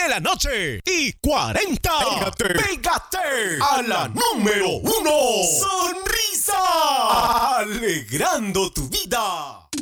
de la noche y 40. Pégate a la número 1. Sonrisa. Alegrando tu vida.